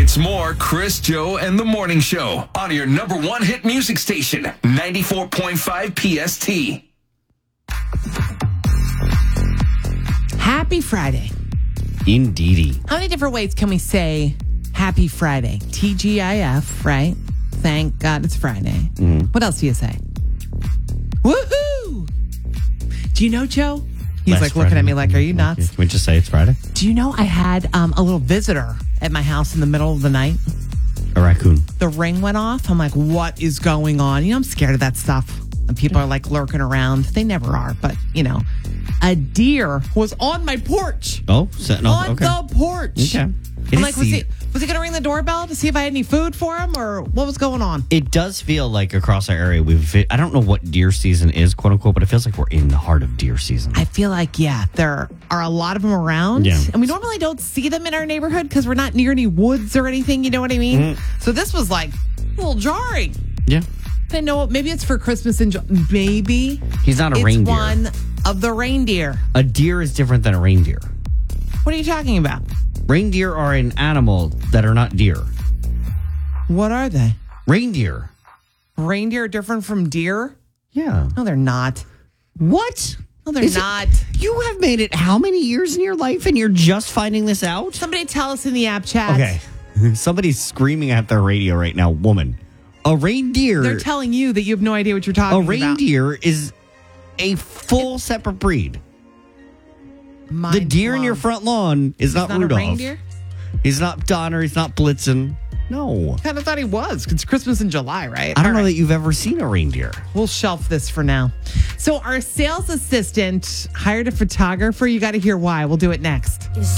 It's more Chris, Joe, and the Morning Show on your number one hit music station, 94.5 PST. Happy Friday. Indeedy. How many different ways can we say Happy Friday? TGIF, right? Thank God it's Friday. What else do you say? Woohoo! Do you know, Joe? He's Last like looking Friday. at me like, are you nuts? Can we just say it's Friday? Do you know I had a little visitor at my house in the middle of the night? A raccoon. The ring went off. I'm like, what is going on? You know, I'm scared of that stuff. And people are like lurking around. They never are, but you know. A deer was on my porch. Oh, sentinel. On Okay. the porch. Okay. I'm like, was he going to ring the doorbell to see if I had any food for him or what was going on? It does feel like across our area, I don't know what deer season is, quote unquote, but it feels like we're in the heart of deer season. I feel like, yeah, there are a lot of them around. Yeah. And we normally don't see them in our neighborhood because we're not near any woods or anything. You know what I mean? So this was like a little jarring. Yeah. I know maybe it's for Christmas and maybe He's not a it's reindeer. one of the reindeer. A deer is different than a reindeer. What are you talking about? Reindeer are an animal that are not deer. What are they? Reindeer. Reindeer are different from deer? Yeah. No, they're not. What? No, they're not. You have made it how many years in your life and you're just finding this out? Somebody tell us in the app chat. Okay. Somebody's screaming at their radio right now. Woman. A reindeer. They're telling you that you have no idea what you're talking A about. reindeer is a full separate breed. The deer in your front lawn is not not Rudolph. a reindeer? He's not Donner. He's not Blitzen. No. Kind of thought he was. It's Christmas in July, right? I don't All know right. that you've ever seen a reindeer. We'll shelf this for now. So our sales assistant hired a photographer. You got to hear why. We'll do it next.